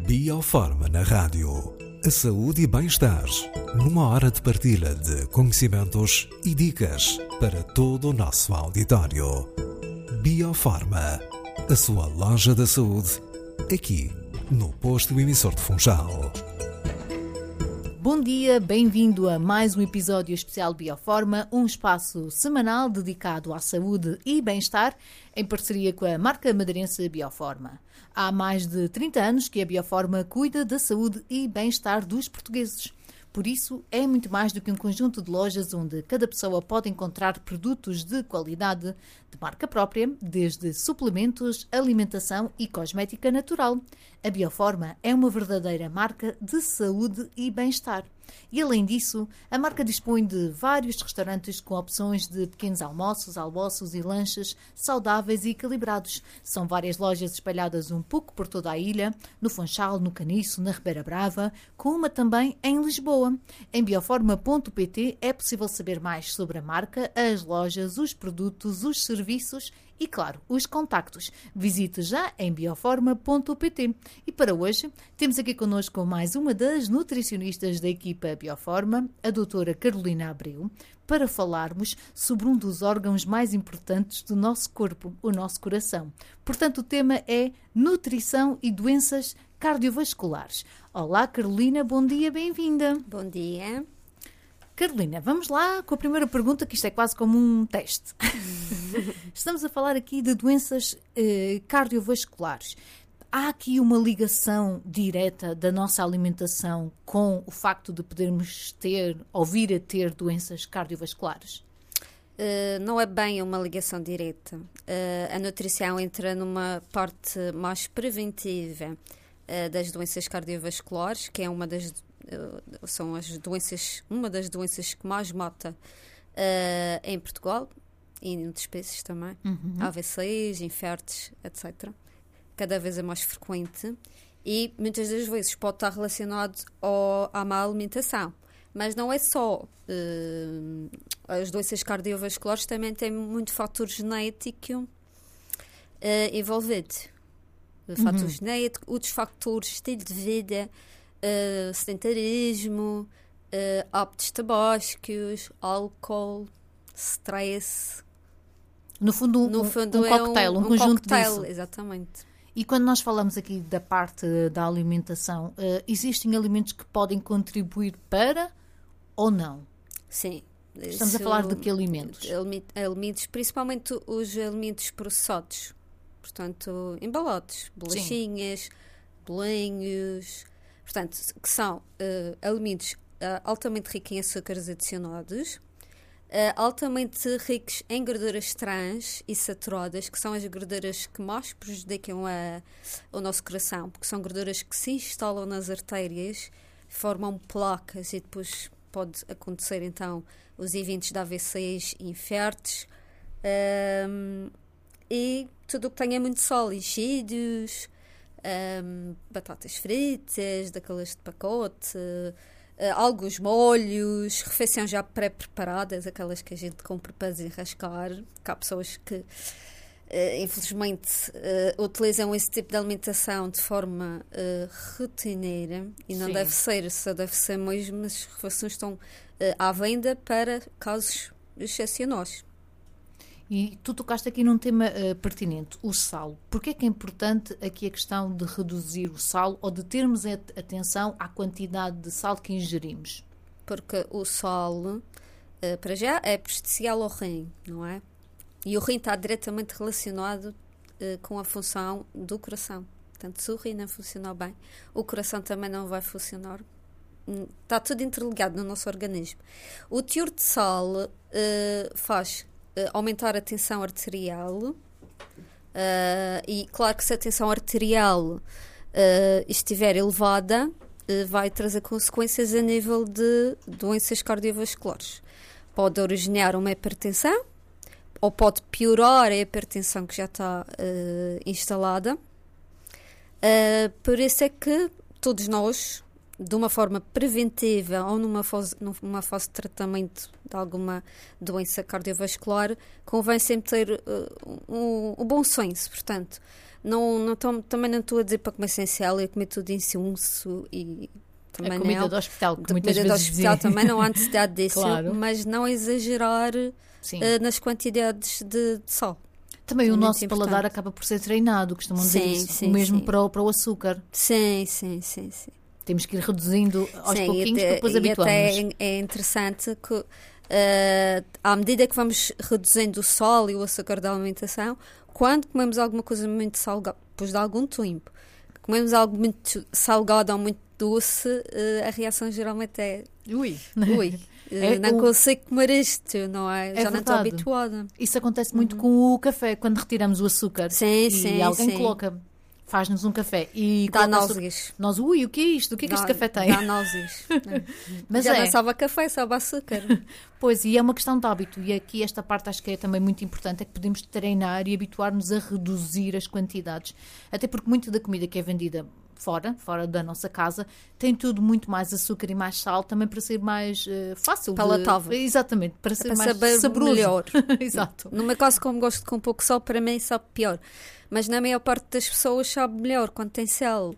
Biofarma na rádio. A saúde e bem-estar. Numa hora de partilha de conhecimentos e dicas para todo o nosso auditório. Biofarma. A sua loja da saúde. Aqui, no posto emissor de Funchal. Bom dia, bem-vindo a mais um episódio especial Biofarma, um espaço semanal dedicado à saúde e bem-estar, em parceria com a marca madeirense Biofarma. Há mais de 30 anos que a Biofarma cuida da saúde e bem-estar dos portugueses. Por isso, é muito mais do que um conjunto de lojas onde cada pessoa pode encontrar produtos de qualidade, de marca própria, desde suplementos, alimentação e cosmética natural. A Biofarma é uma verdadeira marca de saúde e bem-estar. E, além disso, a marca dispõe de vários restaurantes com opções de pequenos almoços e lanches saudáveis e equilibrados. São várias lojas espalhadas um pouco por toda a ilha, no Funchal, no Caniço, na Ribeira Brava, com uma também em Lisboa. Em biofarma.pt é possível saber mais sobre a marca, as lojas, os produtos, os serviços e, claro, os contactos. Visite já em biofarma.pt. E para hoje, temos aqui connosco mais uma das nutricionistas da equipa Biofarma, a doutora Carolina Abreu, para falarmos sobre um dos órgãos mais importantes do nosso corpo, o nosso coração. Portanto, o tema é nutrição e doenças cardiovasculares. Olá, Carolina, bom dia, bem-vinda. Bom dia. Carolina, vamos lá com a primeira pergunta, que isto é quase como um teste. Estamos a falar aqui de doenças cardiovasculares. Há aqui uma ligação direta da nossa alimentação com o facto de podermos ter ou vir a ter doenças cardiovasculares? Não é bem uma ligação direta. A nutrição entra numa parte mais preventiva das doenças cardiovasculares, que é uma das doenças que mais mata em Portugal e em outros países também. AVCs, infartos, etc. Cada vez é mais frequente e muitas das vezes pode estar relacionado à má alimentação. Mas não é só. As doenças cardiovasculares também têm muito fator genético envolvido. Fator genético, outros fatores, estilo de vida, sedentarismo, hábitos tabásicos, álcool, stress. No fundo, um cocktail, um conjunto cocktail, disso. Exatamente. E quando nós falamos aqui da parte da alimentação, existem alimentos que podem contribuir para ou não? Sim. Estamos a falar de que alimentos? Alimentos, principalmente os alimentos processados. Portanto, embalados, bolachinhas, bolinhos, portanto, que são alimentos altamente ricos em açúcares adicionados, altamente ricos em gorduras trans e saturadas, que são as gorduras que mais prejudicam o nosso coração, porque são gorduras que se instalam nas artérias, formam placas e depois pode acontecer então os eventos de AVCs e infartos. E tudo o que tenha muito sal, enchidos, batatas fritas, daquelas de pacote, alguns molhos, refeições já pré-preparadas, aquelas que a gente compra para desenrascar, que há pessoas que, infelizmente, utilizam esse tipo de alimentação de forma rotineira e não deve ser, só deve ser mesmo, as refeições estão à venda para casos excepcionais. E tu tocaste aqui num tema pertinente, o sal. Porquê é que é importante aqui a questão de reduzir o sal ou de termos atenção à quantidade de sal que ingerimos? Porque o sal, para já, é prejudicial ao rim, não é? E o rim está diretamente relacionado com a função do coração. Portanto, se o rim não funcionar bem, o coração também não vai funcionar. Está tudo interligado no nosso organismo. O teor de sal faz aumentar a tensão arterial e claro que se a tensão arterial estiver elevada vai trazer consequências a nível de doenças cardiovasculares. Pode originar uma hipertensão ou pode piorar a hipertensão que já está instalada. Por isso é que todos nós, de uma forma preventiva ou numa fase de tratamento de alguma doença cardiovascular, convém sempre ter um bom senso. Portanto, Também não estou a dizer para comer sem sal e comer tudo incenso e também a comida não. do hospital, que A muitas comida do vezes hospital dizem. também não há necessidade disso, Claro. mas não exagerar Sim. nas quantidades de sal. Também é o muito nosso paladar importante. acaba por ser treinado, costumam dizer Sim, isso. sim, O mesmo sim. para o açúcar. Sim. Temos que ir reduzindo aos Sim, pouquinhos para depois e habituarmos. até é interessante que à medida que vamos reduzindo o sal e o açúcar da alimentação, quando comemos alguma coisa muito salgada, depois de algum tempo, comemos algo muito salgado ou muito doce, a reação geralmente é Ui. ui, É, não o- consigo comer isto, não é? É Já não estou verdade. habituada. Isso acontece muito com o café, quando retiramos o açúcar. Sim, e sim, alguém sim. coloca, faz-nos um café e Dá coloca açúcar. náuseas. Nós, ui, o que é isto? O que é que este café tem? Dá náuseas. Mas Já é, não sabe a café, sabe a açúcar. pois, e é uma questão de hábito. E aqui esta parte acho que é também muito importante, é que podemos treinar e habituar-nos a reduzir as quantidades. Até porque muita da comida que é vendida fora da nossa casa, tem tudo muito mais açúcar e mais sal, também para ser mais fácil Palatável. Exatamente, para ser Para mais saber saboroso. melhor. Exato. No meu caso, como gosto com pouco sal, para mim sabe pior. Mas na maior parte das pessoas sabe melhor quando tem sal.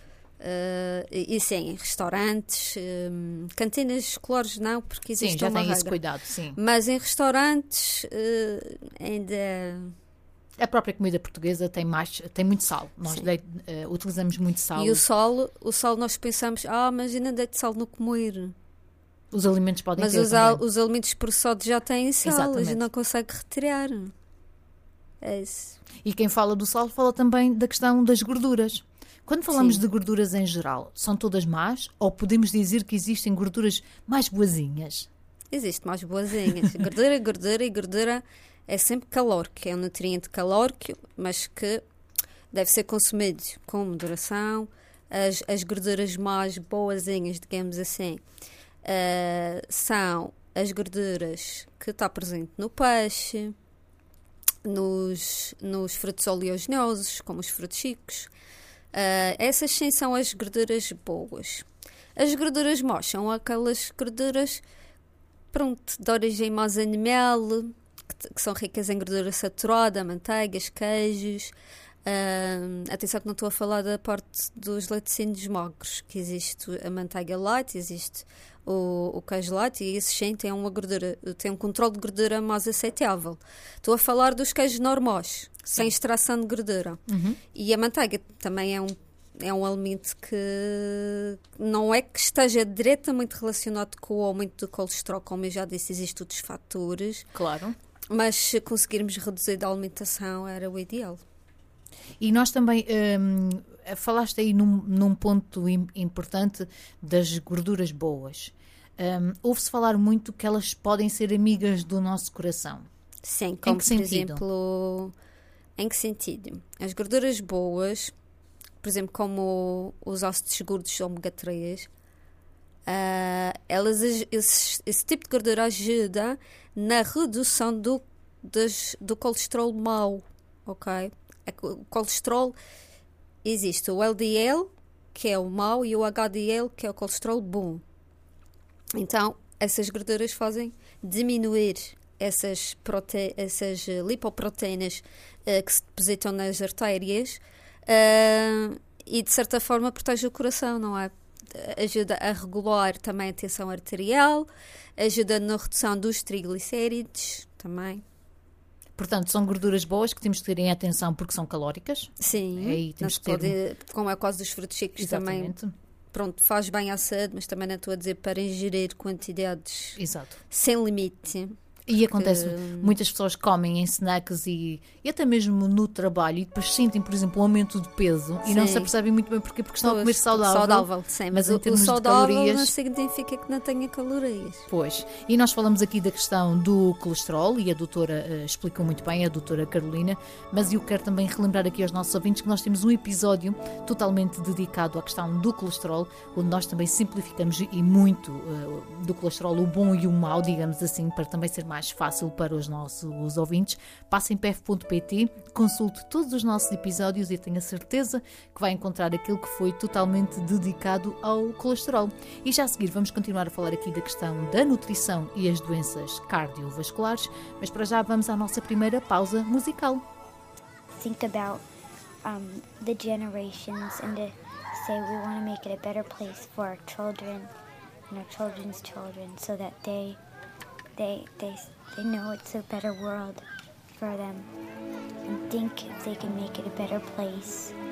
E sim, restaurantes, cantinas escolares não, porque Sim, existe já uma tem esse regra. cuidado, sim. Mas em restaurantes ainda... A própria comida portuguesa tem muito sal. Nós Sim. utilizamos muito sal. E o sal nós pensamos, mas ainda deito sal no comer. Os alimentos podem Mas ter os também. alimentos processados já têm sal, a Exatamente. gente não consegue retirar. É isso. E quem fala do sal fala também da questão das gorduras. Quando falamos Sim. de gorduras em geral, são todas más ou podemos dizer que existem gorduras mais boazinhas? Existe mais boazinhas. Gordura é sempre calórico, é um nutriente calórico, mas que deve ser consumido com moderação. As gorduras mais boazinhas, digamos assim, são as gorduras que está presente no peixe, nos frutos oleaginosos, como os frutos secos. Essas sim são as gorduras boas. As gorduras más são aquelas gorduras de origem mais animal, que são ricas em gordura saturada, manteigas, queijos. Atenção que não estou a falar da parte dos laticínios magros, que existe a manteiga light, existe o queijo light, e esses sim têm tem um controle de gordura mais aceitável. Estou a falar dos queijos normais, sem extração de gordura. Uhum. E a manteiga também é um alimento que não é que esteja diretamente relacionado com o aumento do colesterol, como eu já disse, existem outros fatores, Claro. mas se conseguirmos reduzir da alimentação era o ideal. E nós também falaste aí num ponto importante das gorduras boas. Ouve-se falar muito que elas podem ser amigas do nosso coração. Sim, como que por sentido? exemplo, em que sentido? As gorduras boas, por exemplo, como os ácidos gordos ômega 3, esse tipo de gordura ajuda na redução do colesterol mau, ok? O colesterol existe o LDL, que é o mau, e o HDL, que é o colesterol bom. Então, essas gorduras fazem diminuir essas lipoproteínas que se depositam nas artérias e, de certa forma, protege o coração, não é? Ajuda a regular também a tensão arterial, ajuda na redução dos triglicéridos também. Portanto, são gorduras boas que temos que ter em atenção porque são calóricas. Sim, Aí temos nós que ter... como é o caso dos frutos secos também, Exatamente. pronto, faz bem à saúde, mas também não estou a dizer para ingerir quantidades Exato. sem limite. E acontece, muitas pessoas comem em snacks e até mesmo no trabalho e depois sentem, por exemplo, um aumento de peso e não Sim. se apercebem muito bem porque estão a comer Pois, saudável. sim, mas mas em o termos de saudável calorias- não significa que não tenha calorias. Pois, e nós falamos aqui da questão do colesterol e a doutora explicou muito bem, a doutora Carolina, mas eu quero também relembrar aqui aos nossos ouvintes que nós temos um episódio totalmente dedicado à questão do colesterol, onde nós também simplificamos e muito do colesterol, o bom e o mau, digamos assim, para também ser mais fácil para os nossos ouvintes. Passem para pf.pt, consulte todos os nossos episódios e tenho a certeza que vai encontrar aquilo que foi totalmente dedicado ao colesterol. E já a seguir vamos continuar a falar aqui da questão da nutrição e as doenças cardiovasculares, mas para já vamos à nossa primeira pausa musical. Think about the generations and to say we want to make it a better place for our children and our children's children, so that they know it's a better world for them and think if they can make it a better place.